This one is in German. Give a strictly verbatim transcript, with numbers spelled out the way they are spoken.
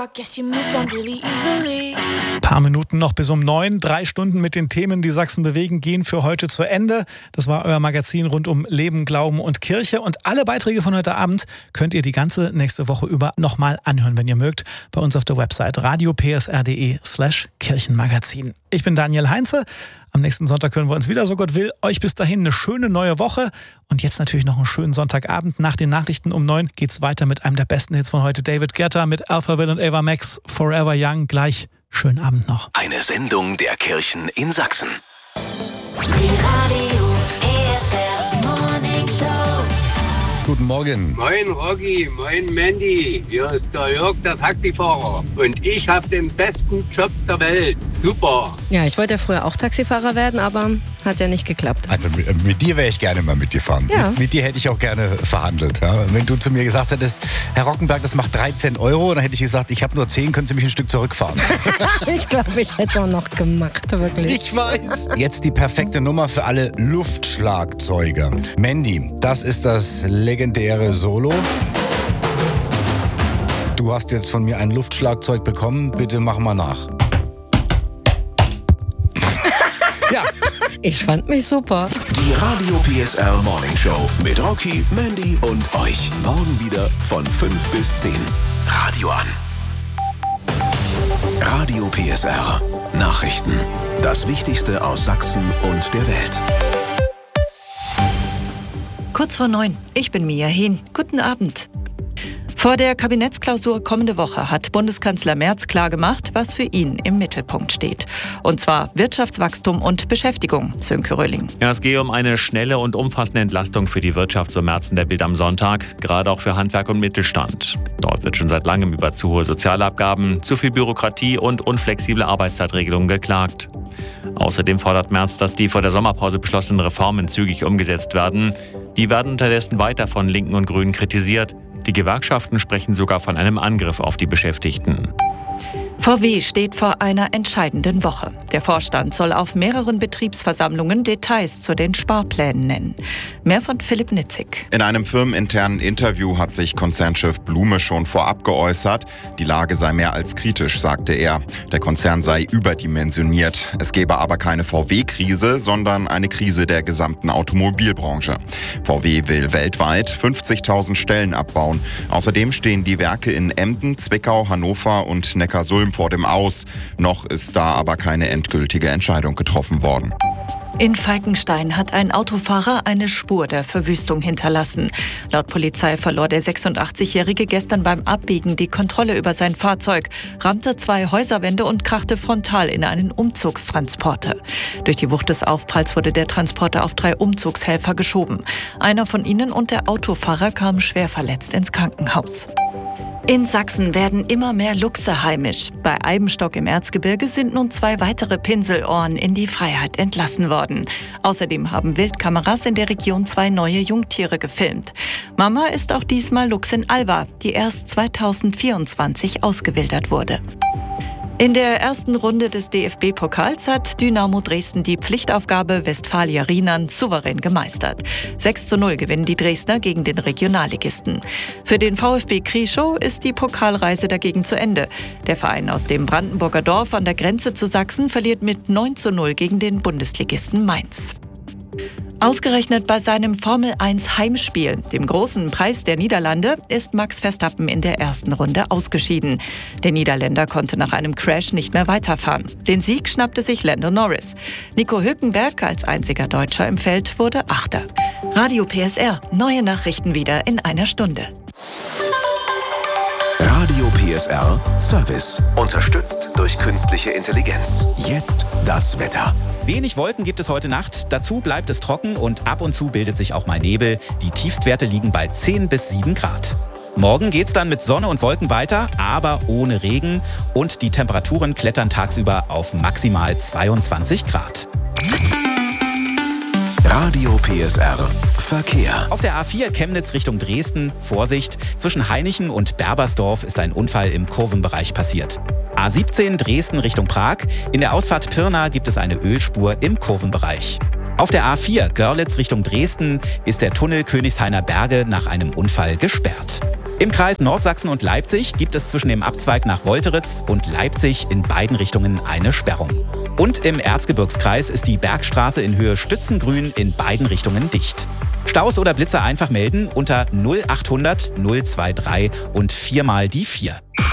guess you moved on really easily. Paar Minuten noch bis um neun. Drei Stunden mit den Themen, die Sachsen bewegen, gehen für heute zu Ende. Das war euer Magazin rund um Leben, Glauben und Kirche. Und alle Beiträge von heute Abend könnt ihr die ganze nächste Woche über nochmal anhören, wenn ihr mögt, bei uns auf der Website radiopsr.de slash Kirchenmagazin. Ich bin Daniel Heinze. Am nächsten Sonntag hören wir uns wieder, so Gott will. Euch bis dahin eine schöne neue Woche und jetzt natürlich noch einen schönen Sonntagabend. Nach den Nachrichten um neun geht's weiter mit einem der besten Hits von heute. David Guetta mit Alphaville und Ava Max, Forever Young. Gleich schönen Abend noch. Eine Sendung der Kirchen in Sachsen. Die Radio P S R Morning Show. Guten Morgen. Moin Rocky, moin Mandy, hier ist der Jörg, der Taxifahrer und ich habe den besten Job der Welt. Super. Ja, ich wollte ja früher auch Taxifahrer werden, aber hat ja nicht geklappt. Also mit, mit dir wäre ich gerne mal mitgefahren. Ja. Mit, mit dir hätte ich auch gerne verhandelt. Ja? Wenn du zu mir gesagt hättest, Herr Rockenberg, das macht dreizehn Euro, dann hätte ich gesagt, ich habe nur zehn, können Sie mich ein Stück zurückfahren. Ich glaube, ich hätte es auch noch gemacht, wirklich. Ich weiß. Jetzt die perfekte Nummer für alle Luftschlagzeuger. Mandy, das ist das legendäre Solo. Du hast jetzt von mir ein Luftschlagzeug bekommen. Bitte mach mal nach. Ja. Ich fand mich super. Die Radio P S R Morning Show mit Rocky, Mandy und euch. Morgen wieder von fünf bis zehn. Radio an. Radio P S R. Nachrichten. Das Wichtigste aus Sachsen und der Welt. Kurz vor neun. Ich bin Mia Hehn. Guten Abend. Vor der Kabinettsklausur kommende Woche hat Bundeskanzler Merz klargemacht, was für ihn im Mittelpunkt steht. Und zwar Wirtschaftswachstum und Beschäftigung, Sönke Röhling. Ja, es gehe um eine schnelle und umfassende Entlastung für die Wirtschaft, so Merz in der Bild am Sonntag, gerade auch für Handwerk und Mittelstand. Dort wird schon seit langem über zu hohe Sozialabgaben, zu viel Bürokratie und unflexible Arbeitszeitregelungen geklagt. Außerdem fordert Merz, dass die vor der Sommerpause beschlossenen Reformen zügig umgesetzt werden. Die werden unterdessen weiter von Linken und Grünen kritisiert. Die Gewerkschaften sprechen sogar von einem Angriff auf die Beschäftigten. V W steht vor einer entscheidenden Woche. Der Vorstand soll auf mehreren Betriebsversammlungen Details zu den Sparplänen nennen. Mehr von Philipp Nitzig. In einem firmeninternen Interview hat sich Konzernchef Blume schon vorab geäußert. Die Lage sei mehr als kritisch, sagte er. Der Konzern sei überdimensioniert. Es gebe aber keine V W-Krise, sondern eine Krise der gesamten Automobilbranche. V W will weltweit fünfzigtausend Stellen abbauen. Außerdem stehen die Werke in Emden, Zwickau, Hannover und Neckarsulm vor dem Aus. Noch ist da aber keine endgültige Entscheidung getroffen worden. In Falkenstein hat ein Autofahrer eine Spur der Verwüstung hinterlassen. Laut Polizei verlor der sechsundachtzigjährige gestern beim Abbiegen die Kontrolle über sein Fahrzeug, rammte zwei Häuserwände und krachte frontal in einen Umzugstransporter. Durch die Wucht des Aufpralls wurde der Transporter auf drei Umzugshelfer geschoben. Einer von ihnen und der Autofahrer kamen schwer verletzt ins Krankenhaus. In Sachsen werden immer mehr Luchse heimisch. Bei Eibenstock im Erzgebirge sind nun zwei weitere Pinselohren in die Freiheit entlassen worden. Außerdem haben Wildkameras in der Region zwei neue Jungtiere gefilmt. Mama ist auch diesmal Luchsin Alba, die erst zweitausendvierundzwanzig ausgewildert wurde. In der ersten Runde des D F B-Pokals hat Dynamo Dresden die Pflichtaufgabe Westfalia Riemann souverän gemeistert. sechs zu null gewinnen die Dresdner gegen den Regionalligisten. Für den VfB Krieschow ist die Pokalreise dagegen zu Ende. Der Verein aus dem Brandenburger Dorf an der Grenze zu Sachsen verliert mit neun zu null gegen den Bundesligisten Mainz. Ausgerechnet bei seinem Formel eins Heimspiel, dem großen Preis der Niederlande, ist Max Verstappen in der ersten Runde ausgeschieden. Der Niederländer konnte nach einem Crash nicht mehr weiterfahren. Den Sieg schnappte sich Lando Norris. Nico Hülkenberg als einziger Deutscher im Feld wurde Achter. Radio P S R, neue Nachrichten wieder in einer Stunde. Radio P S R Service. Unterstützt durch künstliche Intelligenz. Jetzt das Wetter. Wenig Wolken gibt es heute Nacht. Dazu bleibt es trocken und ab und zu bildet sich auch mal Nebel. Die Tiefstwerte liegen bei zehn bis sieben Grad. Morgen geht's dann mit Sonne und Wolken weiter, aber ohne Regen. Und die Temperaturen klettern tagsüber auf maximal zweiundzwanzig Grad. Radio P S R Verkehr. Auf der A vier Chemnitz Richtung Dresden, Vorsicht, zwischen Hainichen und Berbersdorf ist ein Unfall im Kurvenbereich passiert. A siebzehn Dresden Richtung Prag, in der Ausfahrt Pirna gibt es eine Ölspur im Kurvenbereich. Auf der A vier Görlitz Richtung Dresden ist der Tunnel Königshainer Berge nach einem Unfall gesperrt. Im Kreis Nordsachsen und Leipzig gibt es zwischen dem Abzweig nach Wolteritz und Leipzig in beiden Richtungen eine Sperrung. Und im Erzgebirgskreis ist die Bergstraße in Höhe Stützengrün in beiden Richtungen dicht. Staus oder Blitzer einfach melden unter null achthundert null drei drei und viermal die vier.